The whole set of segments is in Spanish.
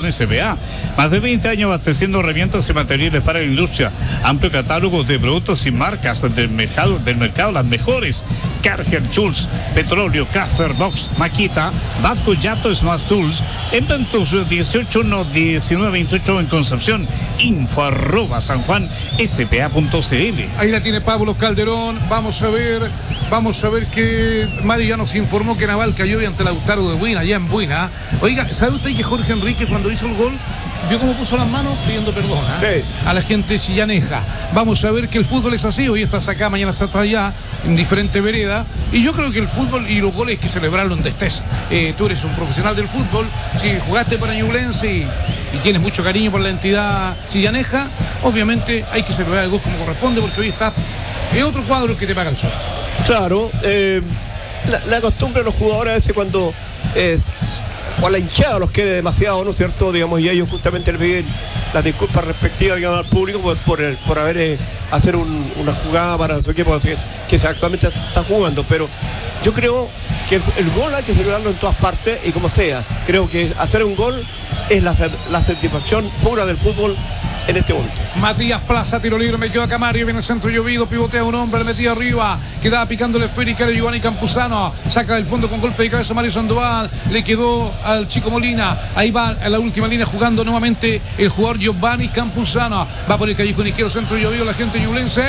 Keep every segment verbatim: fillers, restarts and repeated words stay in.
S B A. Más de veinte años abasteciendo herramientas y materiales para la industria. Amplio catálogo de productos y marcas del mercado, del mercado las mejores. Cargill, Schultz, Petróleo, Caster, Box, Makita, Vasco, Yato, Smart Tools. En Ventos dieciocho, no, diecinueve veintiocho en Concepción. Info arroba San Juan S P A punto C L. Ahí la tiene Pablo Calderón. Vamos a ver, vamos a ver que Mario ya nos informó que Naval cayó hoy ante Lautaro de Buina, allá en Buina. Oiga, ¿sabe usted que Jorge Enrique cuando hizo el gol vio cómo puso las manos pidiendo perdón ¿eh? sí. a la gente chillaneja? Vamos a ver que el fútbol es así. Hoy estás acá, mañana estás allá, en diferente vereda. Y yo creo que el fútbol y los goles hay que celebrarlo donde estés. Eh, tú eres un profesional del fútbol. Si jugaste para Ñublense y, y tienes mucho cariño por la entidad chillaneja, obviamente hay que celebrar el gol como corresponde, porque hoy estás en otro cuadro el que te paga el sueldo. Claro, eh, la, la costumbre de los jugadores a veces cuando eh, o a la hinchada los quede demasiado, ¿no es cierto? Digamos, y ellos justamente le piden las disculpas respectivas, digamos, al público por, por, el, por haber eh, hacer un, una jugada para su equipo que, que actualmente está jugando. Pero yo creo que el, el gol hay que celebrarlo en todas partes y como sea. Creo que hacer un gol es la, la satisfacción pura del fútbol en este momento. Matías Plaza, tiro libre, metió a Camario, viene el centro llovido, pivotea un hombre, le metía arriba, quedaba picando el esférica de Giovanni Campuzano, saca del fondo con golpe de cabeza Mario Sandoval, le quedó al Chico Molina, ahí va a la última línea jugando nuevamente el jugador Giovanni Campuzano, va por el callejón izquierdo, centro llovido, la gente ñublense,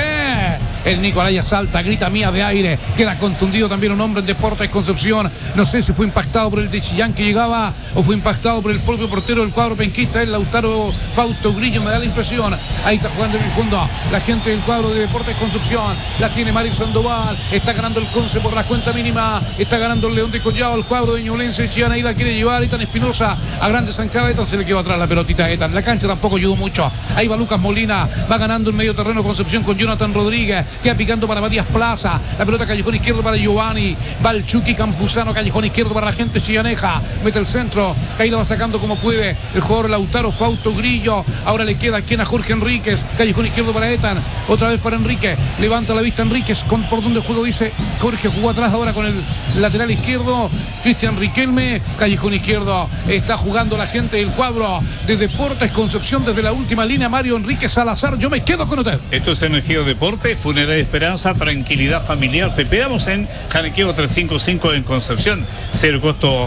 el Nicolás salta, grita mía de aire, queda contundido también un hombre en Deportes Concepción, no sé si fue impactado por el de Chillán que llegaba o fue impactado por el propio portero del cuadro penquista, el Lautaro Fausto Grillo, me da la impresión. Ahí está jugando en el fondo la gente del cuadro de Deportes Concepción, la tiene Mario Sandoval, está ganando el Conce por la cuenta mínima, está ganando el León de Collado, el cuadro de Ñublense, Chillán ahí la quiere llevar, Etan Espinosa a Grande San Etan, se le quedó atrás la pelotita a Etan, la cancha tampoco ayudó mucho, ahí va Lucas Molina, va ganando el medio terreno Concepción con Jonathan Rodríguez, queda picando para Matías Plaza, la pelota callejón izquierdo para Giovanni, va el Chucky Campuzano, callejón izquierdo para la gente chillaneja, mete el centro, ahí la va sacando como puede el jugador Lautaro Fausto Grillo, ahora le queda quien a Jorge Enríquez, callejón izquierdo para Etan, otra vez para Enríquez, levanta la vista Enríquez, con, por donde el juego dice Jorge, jugó atrás ahora con el lateral izquierdo, Cristian Riquelme, callejón izquierdo, está jugando la gente del cuadro de Deportes Concepción desde la última línea, Mario Enríquez Salazar, yo me quedo con usted. Esto es Energía Deporte, Funeraria Esperanza, tranquilidad familiar, te esperamos en Janequeo trescientos cincuenta y cinco en Concepción, cero costo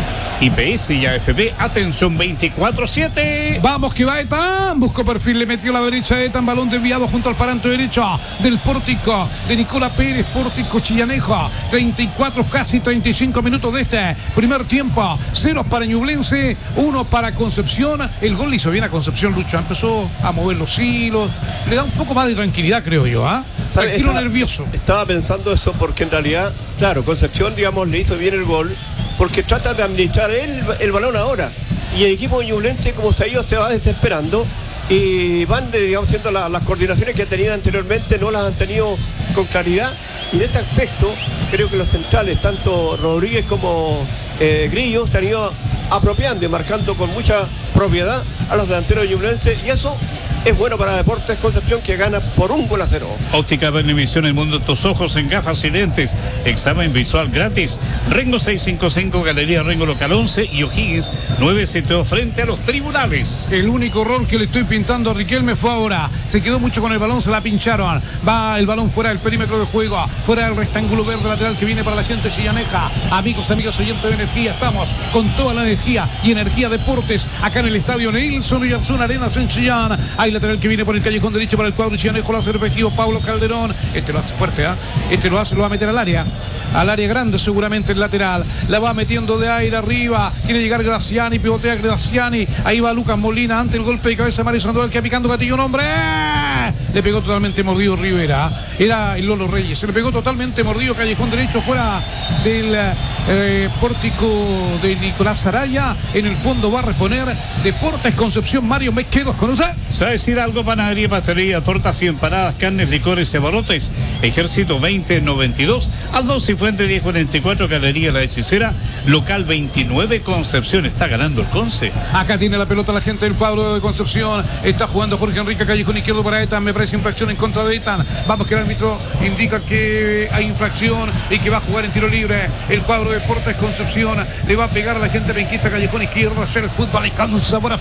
I P S y A F P, atención veinticuatro siete. Vamos que va Etan, buscó perfil, le metió la derecha a Etan, balón desviado junto al parante derecho del pórtico de Nicola Pérez, pórtico chillanejo, treinta y cuatro, casi treinta y cinco minutos de este primer tiempo, cero para Ñublense, uno para Concepción, el gol le hizo bien a Concepción, Lucho, empezó a mover los hilos, le da un poco más de tranquilidad creo yo, ¿ah? ¿eh? Tranquilo, estaba, nervioso. Estaba pensando eso porque en realidad, claro, Concepción, digamos, le hizo bien el gol, porque trata de administrar el, el balón ahora. Y el equipo de Ñublense, como se ha ido, se va desesperando. Y van, digamos, haciendo la, las coordinaciones que tenían anteriormente, no las han tenido con claridad. Y en este aspecto, creo que los centrales, tanto Rodríguez como eh, Grillo, se han ido apropiando y marcando con mucha propiedad a los delanteros de Ñublense. Y eso es bueno para Deportes Concepción, que gana por un gol a cero. Óptica Benevisión, el mundo de tus ojos en gafas y lentes. Examen visual gratis. Rengo seiscientos cincuenta y cinco, Galería Rengo Local once y O'Higgins nueve setenta y dos frente a los tribunales. El único error que le estoy pintando a Riquelme fue ahora. Se quedó mucho con el balón, se la pincharon. Va el balón fuera del perímetro de juego, fuera del rectángulo verde lateral que viene para la gente chillaneja. Amigos, amigas oyentes de Energía, estamos con toda la energía y Energía Deportes acá en el estadio Nelson y Arzún Arenas en Chillán. Hay lateral que viene por el callejón derecho para el cuadro chillanejo, lo hace efectivo Pablo Calderón. Este lo hace fuerte, ¿ah? ¿eh? Este lo hace, lo va a meter al área. Al área grande seguramente el lateral. La va metiendo de aire arriba. Quiere llegar Graciani, pivotea Graciani. Ahí va Lucas Molina ante el golpe de cabeza Mario Sandoval, que va picando gatillo un hombre. Le pegó totalmente mordido Rivera. Era el Lolo Reyes. Se le pegó totalmente mordido, callejón derecho fuera del eh, pórtico de Nicolás Araya. En el fondo va a reponer Deportes Concepción. Mario, me quedo con usted. ¿Sabe decir algo? Panadería, pastelería, tortas y empanadas, carnes, licores y abarrotes. Ejército veinte noventa y dos, Aldo Cifuente diez cuarenta y cuatro, Galería La Hechicera, local veintinueve, Concepción. Está ganando el Conce. Acá tiene la pelota la gente del cuadro de Concepción. Está jugando Jorge Enrique, callejón izquierdo para Etan. Me parece infracción en contra de Etan. Vamos, que el árbitro indica que hay infracción y que va a jugar en tiro libre. El cuadro de Deportes Concepción le va a pegar a la gente penquista, callejón izquierdo, hacer el fútbol y con sabor a